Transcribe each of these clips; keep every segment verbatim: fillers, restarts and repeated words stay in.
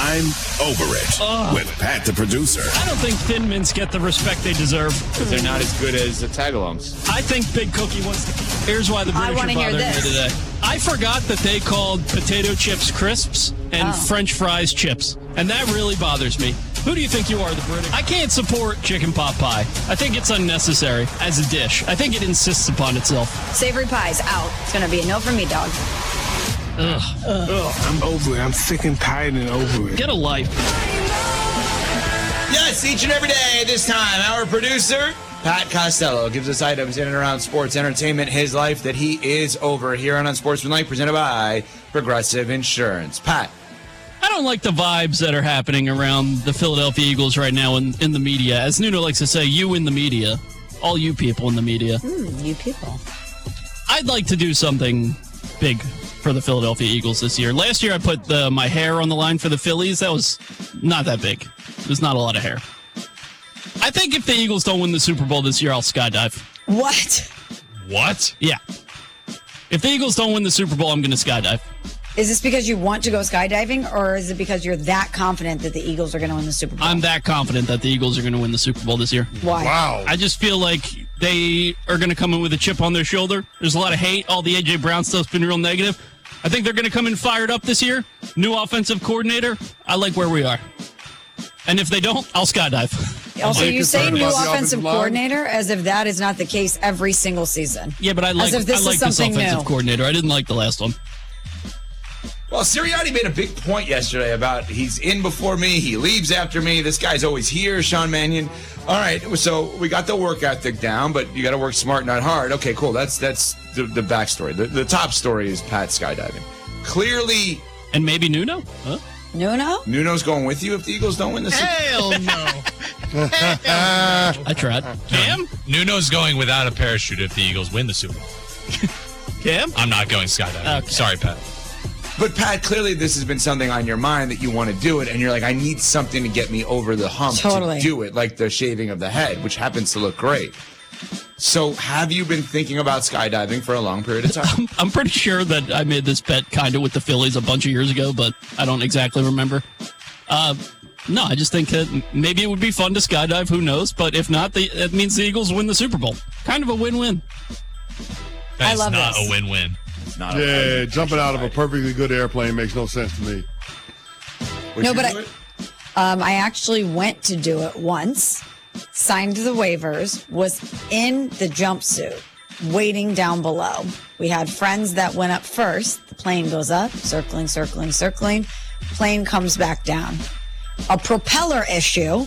I'm Over It Ugh. with Pat the producer. I don't think Thin Mints get the respect they deserve. Because they're not as good as the Tagalongs. I think Big Cookie wants to. Here's why the I British are wanna hear bothering me this. today. I forgot that they called potato chips crisps and Oh. French fries chips, and that really bothers me. Who do you think you are, the British? I can't support chicken pot pie. I think it's unnecessary as a dish. I think it insists upon itself. Savory pies out. It's going to be a no from me, dog. Ugh. I'm over it. I'm sick and tired and over it. Get a life. Yes, each and every day, this time, our producer, Pat Costello, gives us items in and around sports, entertainment, his life that he is over here on Unsportsmanlike, presented by Progressive Insurance. Pat. I don't like the vibes that are happening around the Philadelphia Eagles right now in, in the media. As Nuno likes to say, you in the media. All you people in the media. Mm, you people. I'd like to do something big for the Philadelphia Eagles this year. Last year I put the, my hair on the line for the Phillies. That was not that big. There's not a lot of hair. I think if the Eagles don't win the Super Bowl this year, I'll skydive. What? What? Yeah. If the Eagles don't win the Super Bowl, I'm going to skydive. Is this because you want to go skydiving, or is it because you're that confident that the Eagles are going to win the Super Bowl? I'm that confident that the Eagles are going to win the Super Bowl this year. Why? Wow. I just feel like they are going to come in with a chip on their shoulder. There's a lot of hate. All the A J. Brown stuff's been real negative. I think they're going to come in fired up this year. New offensive coordinator. I like where we are. And if they don't, I'll skydive. Also, Are you you say concerned new about the offensive offensive line? coordinator as if that is not the case every single season. Yeah, but I like, if this I like is this something offensive new. coordinator. I didn't like the last one. Well, Sirianni made a big point yesterday about he's in before me, he leaves after me. This guy's always here, Sean Mannion. All right, so we got the work ethic down, but you got to work smart, not hard. Okay, cool. That's that's the, the backstory. The, the top story is Pat skydiving. Clearly, And maybe Nuno? Huh? Nuno? Nuno's going with you if the Eagles don't win the Super Bowl. Hell no. I tried. Cam? Nuno's going without a parachute if the Eagles win the Super Bowl. Cam? I'm not going skydiving. Okay. Sorry, Pat. But Pat, clearly this has been something on your mind that you want to do it, and you're like, I need something to get me over the hump Totally. to do it, like the shaving of the head, which happens to look great. So have you been thinking about skydiving for a long period of time? I'm pretty sure that I made this bet kind of with the Phillies a bunch of years ago, but I don't exactly remember. Uh, no, I just think that maybe it would be fun to skydive. Who knows? But if not, the, it means the Eagles win the Super Bowl. Kind of a win-win. That's I love not this. a win-win. Not Yeah, jumping out of a perfectly good airplane makes no sense to me. Would No, you but do I- it? Um, I actually went to do it once, signed the waivers, was in the jumpsuit, waiting down below. We had friends that went up first. The plane goes up, circling, circling, circling. Plane comes back down. A propeller issue.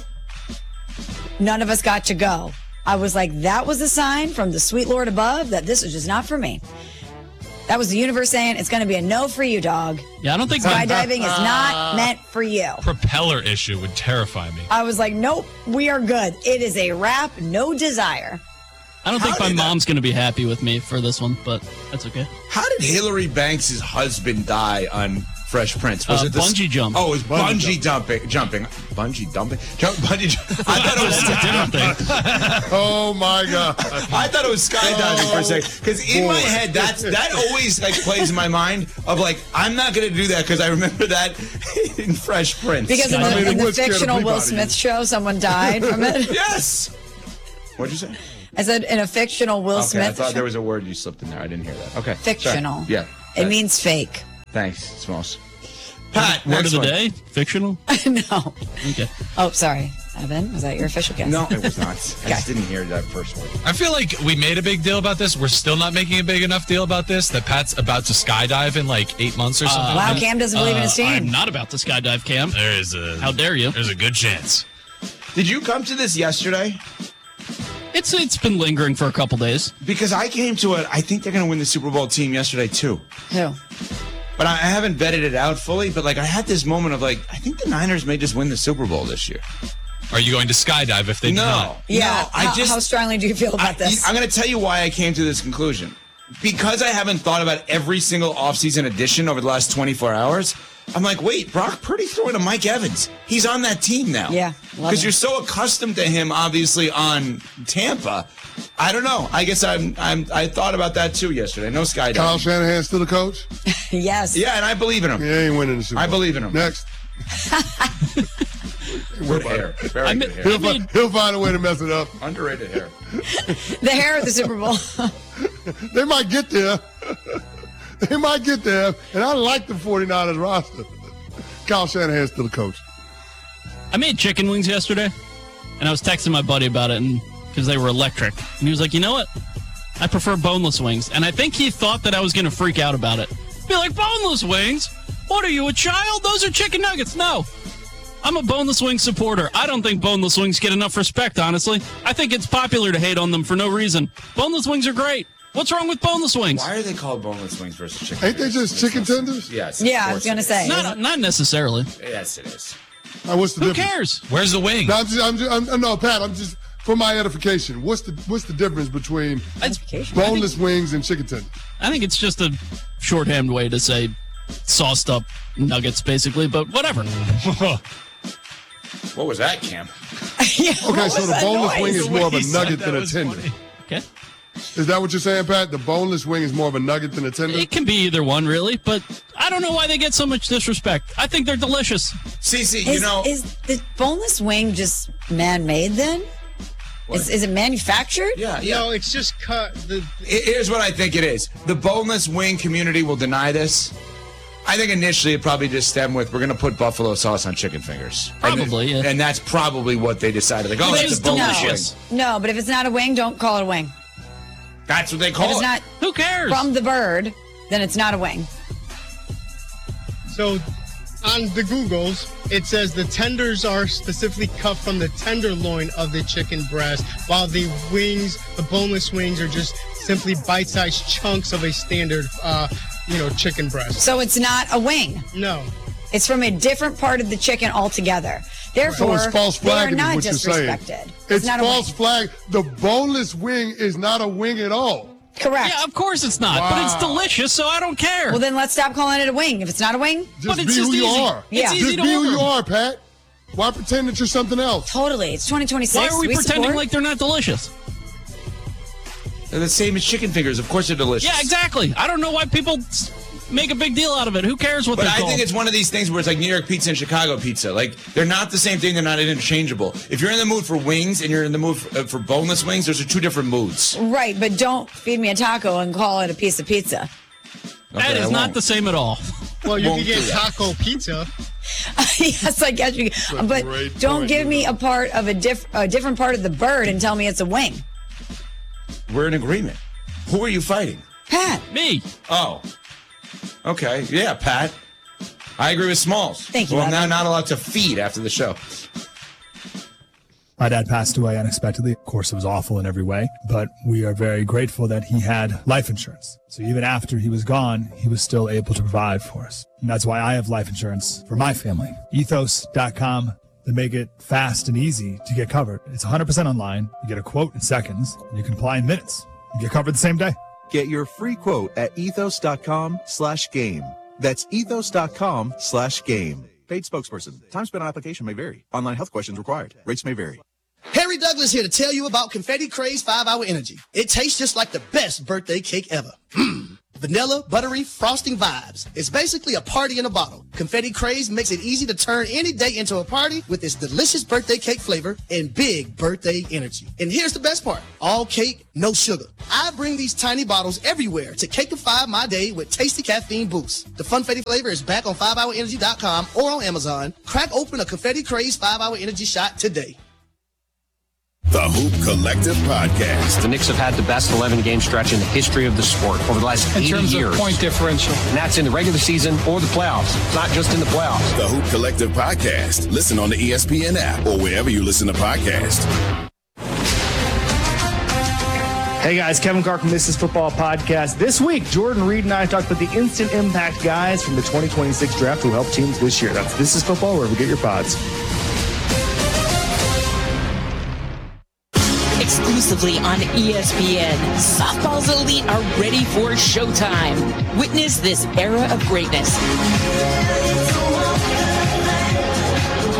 None of us got to go. I was like, that was a sign from the sweet Lord above that this is just not for me. That was the universe saying it's going to be a no for you, dog. Yeah, I don't think Skydiving is not meant for you. Propeller issue would terrify me. I was like, nope, we are good. It is a wrap, no desire. I don't think How my did that- mom's going to be happy with me for this one, but that's okay. How did Hillary Banks' husband die on Fresh Prince? Was Uh, it the bungee jump. Oh, it was bungee, Bungee jumping. Jumping. Bungee dumping? Jump, bungee jump. I thought it was That's a different thing. Oh my God. I thought it was skydiving for a second. Because in my boy. head, that's that always like plays in my mind of like, I'm not going to do that because I remember that in Fresh Prince. Because in I the, mean, it in the would scare the fictional bleep Will out of you. Smith show, someone died from it. Yes. What'd you say? I said in a fictional Will Okay, I Smith thought show. there was a word you slipped in there. I didn't hear that. Okay. Fictional. Sorry. Yeah. It means fake. Thanks, Smalls. Pat, Word of next the one. day? Fictional? No. Okay. Oh, sorry. Evan, was that your official guess? No, it was not. I just Okay. didn't hear that first word. I feel like we made a big deal about this. We're still not making a big enough deal about this. That Pat's about to skydive in like eight months or something. Wow, Cam doesn't believe in his Uh, I'm team. not about to skydive, Cam. There is a. How dare you? There's a good chance. Did you come to this yesterday? It's It's been lingering for a couple days. Because I came to it. I think they're going to win the Super Bowl team yesterday, too. Who? But I I haven't vetted it out fully. But like, I had this moment of like, I think the Niners may just win the Super Bowl this year. Are you going to skydive if they do No. not? Yeah. No, I how, just. how strongly do you feel about I, this? I'm going to tell you why I came to this conclusion. Because I haven't thought about every single offseason edition over the last twenty-four hours, I'm like, wait, Brock Purdy's throwing to Mike Evans. He's on that team now. Yeah, love Because him. you're so accustomed to him, obviously, on Tampa. I don't know. I guess I'm. I'm. I thought about that too yesterday. No skydiving. Kyle Shanahan's still the coach? yes. Yeah, and I believe in him. He ain't winning the Super Bowl. I believe in him. Next. Good hair. Very I good mean- hair. He'll, I mean- fi- he'll find a way to mess it up. Underrated hair. The hair of the Super Bowl. They might get there. They might get there. And I like the 49ers roster. Kyle Shanahan's still the coach. I made chicken wings yesterday, and I was texting my buddy about it, and because they were electric. And he was like, you know what? I prefer boneless wings. And I think he thought that I was going to freak out about it. Be like, boneless wings? What are you, a child? Those are chicken nuggets. No. I'm a boneless wing supporter. I don't think boneless wings get enough respect, honestly. I think it's popular to hate on them for no reason. Boneless wings are great. What's wrong with boneless wings? Why are they called boneless wings versus chicken? Ain't they just chicken tenders? Yes. of Yeah, I course was going to it say. Not, not necessarily. is. Yes, it is. Now, what's the Who difference? cares? Where's the wing? No, I'm just, I'm just, I'm, no, Pat, I'm just, for my edification, what's the what's the difference between It's- boneless wings and chicken tenders? I think it's just a shorthand way to say sauced up nuggets, basically, but whatever. What was that, Cam? Yeah, Okay, what so was the that boneless noise? wing is The way more of a he said nugget that than a was tender. funny. Okay. Is that what you're saying, Pat? The boneless wing is more of a nugget than a tender? It can be either one, really, but I don't know why they get so much disrespect. I think they're delicious. Cece, you Is, know, is the boneless wing just man-made then? Is, is it manufactured? yeah, yeah. No, it's just cut. The, Here's what I think it is. The boneless wing community will deny this. I think initially it probably just stemmed with we're going to put buffalo sauce on chicken fingers. Probably, and, yeah. and that's probably what they decided. Like, oh, But that's it's a boneless delicious. wing. No, but if it's not a wing, don't call it a wing. That's what they If call it's it. not Who cares? from the bird, then it's not a wing. so on the Googles, it says the tenders are specifically cut from the tenderloin of the chicken breast, while the wings, the boneless wings, are just simply bite-sized chunks of a standard, uh, you know, chicken breast. So it's not a wing. No. It's from a different part of the chicken altogether. Therefore, So it's false they are flagging not is what you're saying. disrespected. It's not a false wing. flag. The boneless wing is not a wing at all. Correct. Yeah, of course it's not, but it's Wow. delicious, so I don't care. Well, then let's stop calling it a wing. If it's not a wing, Just But it's be just who you easy. are. Yeah. It's easy Just to be who order. you are, Pat. Why pretend that you're something else? totally. It's twenty twenty-six. Why are we, pretending support. like they're not delicious? They're the same as chicken fingers. Of course they're delicious. Yeah, exactly. I don't know why people s- make a big deal out of it. Who cares what But they're I called? think it's one of these things where it's like New York pizza and Chicago pizza. Like, they're not the same thing. They're not interchangeable. If you're in the mood for wings and you're in the mood for, uh, for boneless wings, those are two different moods. Right, but don't feed me a taco and call it a piece of pizza. that Okay, I is not won't. the same at all. Well, you Won't can get do that. taco pizza. Yes, I guess you. a But great don't point, give me Luna. a part of a, diff, a different part of the bird and tell me it's a wing. We're in agreement. Who are you fighting? Pat, Me. Oh. Okay. Yeah, Pat. I agree with Smalls. Thank you, Well, I'm now Evan. not allowed to feed after the show. My dad passed away unexpectedly. Of course, it was awful in every way, but we are very grateful that he had life insurance. So even after he was gone, he was still able to provide for us. And that's why I have life insurance for my family. ethos dot com. They make it fast and easy to get covered. It's one hundred percent online. You get a quote in seconds, and you can apply in minutes. You get covered the same day. Get your free quote at ethos.com slash game. That's ethos.com slash game. Paid spokesperson. Time spent on application may vary. Online health questions required. Rates may vary. Harry Douglas here to tell you about Confetti Craze five hour Energy. It tastes just like the best birthday cake ever. Mmm. Vanilla, buttery, frosting vibes. It's basically a party in a bottle. Confetti Craze makes it easy to turn any day into a party with its delicious birthday cake flavor and big birthday energy. And here's the best part. All cake, no sugar. I bring these tiny bottles everywhere to cakeify my day with tasty caffeine boost. The Funfetti flavor is back on five hour energy dot com or on Amazon. Crack open a Confetti Craze five hour Energy shot today. The Hoop Collective Podcast. The Knicks have had the best eleven game stretch in the history of the sport over the last eighty years. differential. And that's in the regular season or the playoffs, not just in the playoffs. The Hoop Collective Podcast. Listen on the E S P N app or wherever you listen to podcasts. Hey guys, Kevin Carr from This Is Football Podcast. This week, Jordan Reed and I talked about the instant impact guys from the twenty twenty-six draft who helped teams this year. That's This Is Football, wherever you get your pods. Exclusively on E S P N, softball's elite are ready for showtime. Witness this era of greatness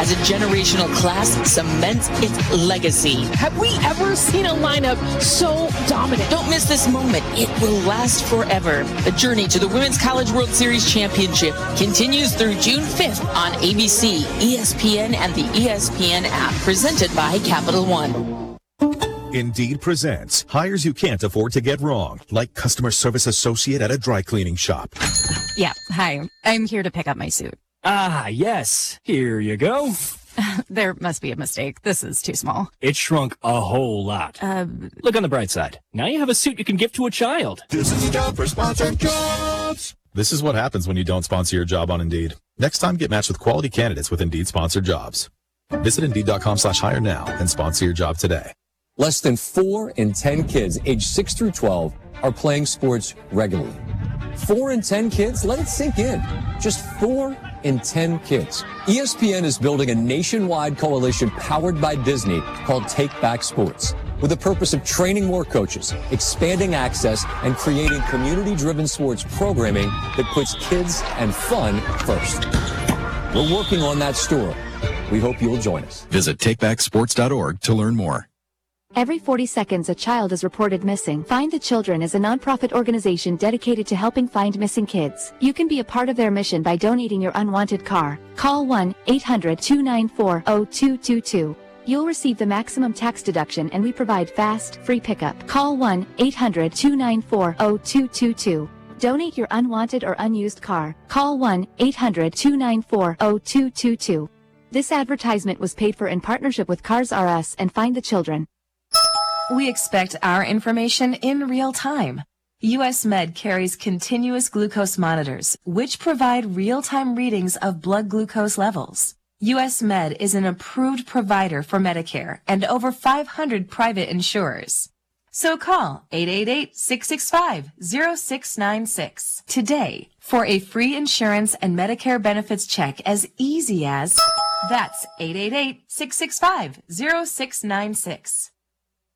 as a generational class cements its legacy. Have we ever seen a lineup so dominant? Don't miss this moment. It will last forever. The journey to the Women's College World Series Championship continues through June fifth on A B C, E S P N, and the E S P N app, presented by Capital One. Indeed presents hires you can't afford to get wrong, like customer service associate at a dry cleaning shop. Yeah, hi. I'm here to pick up my suit. Ah, yes. Here you go. There must be a mistake. This is too small. It shrunk a whole lot. Uh, Look on the bright side. Now you have a suit you can give to a child. This is job for sponsored jobs. This is what happens when you don't sponsor your job on Indeed. Next time, get matched with quality candidates with Indeed sponsored jobs. Visit Indeed.com slash hire now and sponsor your job today. Less than four in ten kids aged six through twelve are playing sports regularly. Four in ten kids? Let it sink in. Just four in ten kids. E S P N is building a nationwide coalition powered by Disney called Take Back Sports, with the purpose of training more coaches, expanding access, and creating community-driven sports programming that puts kids and fun first. We're working on that story. We hope you'll join us. Visit take back sports dot org to learn more. Every forty seconds, a child is reported missing. Find the Children is a nonprofit organization dedicated to helping find missing kids. You can be a part of their mission by donating your unwanted car. Call one eight hundred two nine four zero two two two. You'll receive the maximum tax deduction, and we provide fast, free pickup. Call one eight hundred two nine four zero two two two. Donate your unwanted or unused car. Call one eight hundred two nine four zero two two two. This advertisement was paid for in partnership with Cars R Us and Find the Children. We expect our information in real time. U S Med carries continuous glucose monitors, which provide real-time readings of blood glucose levels. U S Med is an approved provider for Medicare and over five hundred private insurers. So call eight eight eight, six six five, zero six nine six today for a free insurance and Medicare benefits check as easy as... That's eight eight eight, six six five, zero six nine six.